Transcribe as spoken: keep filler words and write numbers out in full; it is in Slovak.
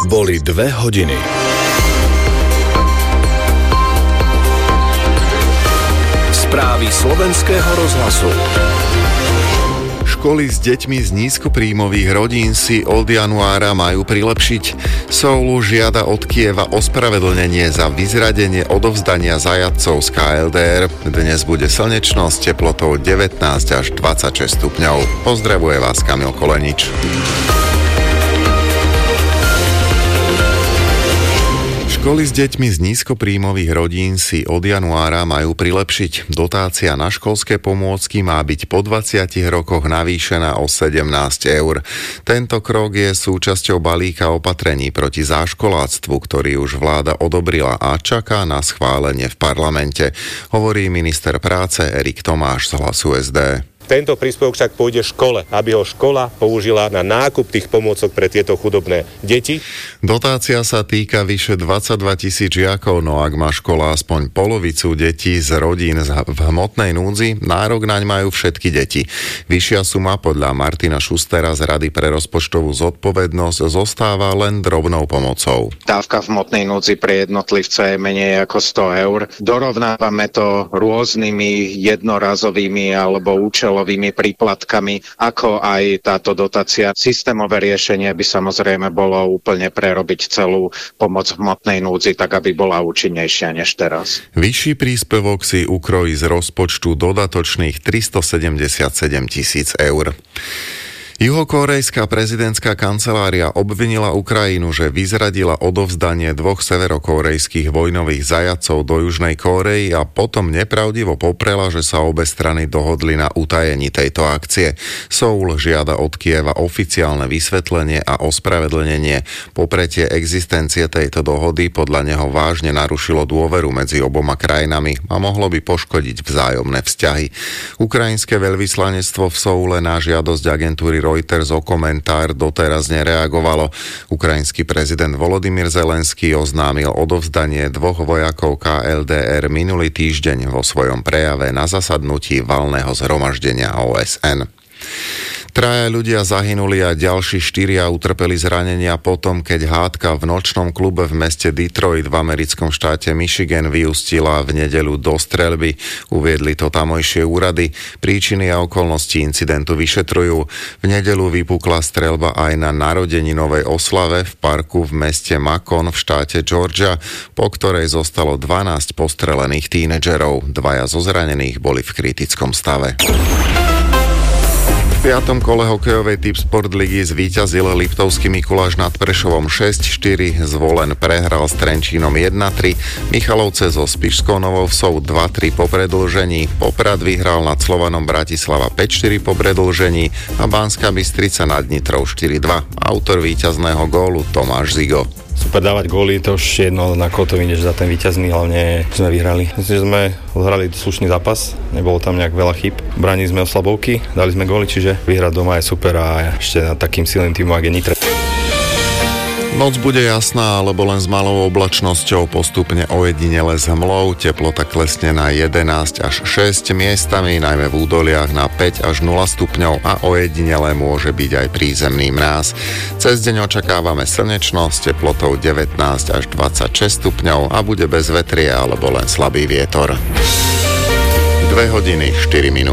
Boli dve hodiny. Správy slovenského rozhlasu. Školy s deťmi z nízkopríjmových rodín si od januára majú prilepšiť. Soulu žiada od Kieva ospravedlnenie za vyzradenie odovzdania zajatcov z ká el dé er. Dnes bude slnečno s teplotou devätnásť až dvadsaťšesť stupňov. Pozdravuje vás Kamil Kolenič. Školy s deťmi z nízkopríjmových rodín si od januára majú prilepšiť. Dotácia na školské pomôcky má byť po dvadsiatich rokoch navýšená o sedemnásť eur. Tento krok je súčasťou balíka opatrení proti záškoláctvu, ktorý už vláda odobrila a čaká na schválenie v parlamente, hovorí minister práce Erik Tomáš z Hlasu es dé. Tento príspevok však pôjde škole, aby ho škola použila na nákup tých pomôcok pre tieto chudobné deti. Dotácia sa týka vyše dvadsaťdva tisíc žiakov, no ak má škola aspoň polovicu detí z rodín v hmotnej núdzi, nárok naň majú všetky deti. Vyššia suma podľa Martina Šustera z Rady pre rozpočtovú zodpovednosť zostáva len drobnou pomocou. Dávka v hmotnej núdzi pre jednotlivca je menej ako sto eur. Dorovnávame to rôznymi jednorazovými alebo účelovými príplatkami, ako aj táto dotácia. Systémové riešenie by samozrejme bolo úplne prerobiť celú pomoc v hmotnej núdzi, tak aby bola účinnejšia než teraz. Vyšší príspevok si ukrojí z rozpočtu dodatočných tristosedemdesiatsedem tisíc eur. Juhokórejská prezidentská kancelária obvinila Ukrajinu, že vyzradila odovzdanie dvoch severokórejských vojnových zajatcov do Južnej Kórey a potom nepravdivo poprela, že sa obe strany dohodli na utajení tejto akcie. Soul žiada od Kieva oficiálne vysvetlenie a ospravedlnenie. Popretie existencie tejto dohody podľa neho vážne narušilo dôveru medzi oboma krajinami a mohlo by poškodiť vzájomné vzťahy. Ukrajinské veľvyslanectvo v Soule na žiadosť agentúry Reuters o komentár doteraz nereagovalo. Ukrajinský prezident Volodymyr Zelenský oznámil odovzdanie dvoch vojakov ká el dé er minulý týždeň vo svojom prejave na zasadnutí valného zhromaždenia ó es en. Traja ľudia zahynuli a ďalší štyria utrpeli zranenia potom, keď hádka v nočnom klube v meste Detroit v americkom štáte Michigan vyústila v nedeľu do streľby. Uviedli to tamojšie úrady. Príčiny a okolnosti incidentu vyšetrujú. V nedeľu vypukla streľba aj na narodeninovej oslave v parku v meste Macon v štáte Georgia, po ktorej zostalo dvanásť postrelených tínedžerov. Dvaja zo zranených boli v kritickom stave. V piatom kole hokejovej Tipsport ligy zvíťazil Liptovský Mikuláš nad Prešovom šesť štyri, Zvolen prehral s Trenčínom jeden tri, Michalovce so Spišskou Novou Vsou dva tri po predĺžení, Poprad vyhral nad Slovanom Bratislava päť štyri po predĺžení a Banská Bystrica nad Nitrou štyri dva. Autor víťazného gólu Tomáš Zigo. Super dávať góly, to už jedno na koho to vyjdeš za ten víťazný, hlavne sme vyhrali. Myslím, že sme hrali slušný zápas, nebolo tam nejak veľa chyb. Bránili sme oslabovky, dali sme góly, čiže vyhrať doma je super a ešte nad takým silným týmom, ak je Nitra. Noc bude jasná, alebo len s malou oblačnosťou, postupne ojedinele s hmlou, teplota klesne na jedenásť až šesť, miestami najmä v údoliach na päť až nula stupňov a ojedinele môže byť aj prízemný mráz. Cez deň očakávame slnečno s teplotou devätnásť až dvadsaťšesť stupňov a bude bez vetrie alebo len slabý vietor. dve hodiny štyri minúty.